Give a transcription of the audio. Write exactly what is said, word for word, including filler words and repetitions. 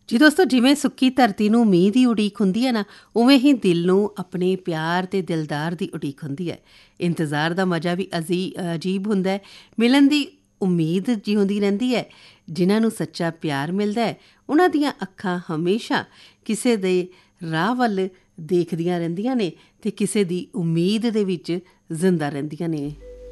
ਜੀ ਦੋਸਤੋ, ਜਿਵੇਂ ਸੁੱਕੀ ਧਰਤੀ ਨੂੰ ਮੀਂਹ ਦੀ ਉਡੀਕ ਹੁੰਦੀ ਹੈ ਨਾ, ਉਵੇਂ ਹੀ ਦਿਲ ਨੂੰ ਆਪਣੇ ਪਿਆਰ ਤੇ ਦਿਲਦਾਰ ਦੀ ਉਡੀਕ ਹੁੰਦੀ ਹੈ। ਇੰਤਜ਼ਾਰ ਦਾ ਮਜ਼ਾ ਵੀ ਅਜ਼ੀ ਅਜੀਬ ਹੁੰਦਾ ਹੈ। ਮਿਲਣ ਦੀ ਉਮੀਦ ਜਿਉਂਦੀ ਰਹਿੰਦੀ ਹੈ। ਜਿਨ੍ਹਾਂ ਨੂੰ ਸੱਚਾ ਪਿਆਰ ਮਿਲਦਾ ਹੈ, ਉਹਨਾਂ ਦੀਆਂ ਅੱਖਾਂ ਹਮੇਸ਼ਾ ਕਿਸੇ ਦੇ ਰਾਹ ਵੱਲ ਦੇਖਦੀਆਂ ਰਹਿੰਦੀਆਂ ਨੇ ਅਤੇ ਕਿਸੇ ਦੀ ਉਮੀਦ ਦੇ ਵਿੱਚ ਜ਼ਿੰਦਾ ਰਹਿੰਦੀਆਂ ਨੇ।